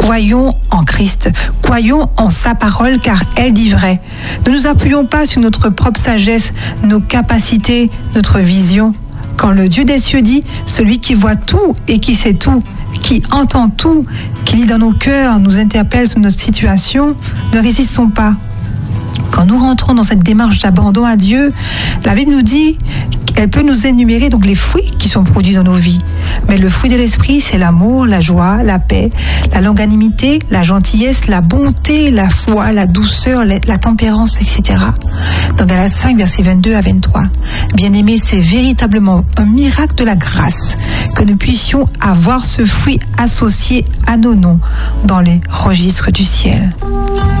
Croyons en Christ, croyons en sa parole car elle dit vrai. Ne nous appuyons pas sur notre propre sagesse, nos capacités, notre vision. Quand le Dieu des cieux dit, celui qui voit tout et qui sait tout, qui entend tout, qui lit dans nos cœurs, nous interpelle sur notre situation, ne résistons pas. Quand nous rentrons dans cette démarche d'abandon à Dieu, la Bible nous dit qu'elle peut nous énumérer donc les fruits qui sont produits dans nos vies. Mais le fruit de l'esprit, c'est l'amour, la joie, la paix, la longanimité, la gentillesse, la bonté, la foi, la douceur, la tempérance, etc. Dans Galates 5, versets 22 à 23. Bien-aimés, c'est véritablement un miracle de la grâce que nous puissions avoir ce fruit associé à nos noms dans les registres du ciel.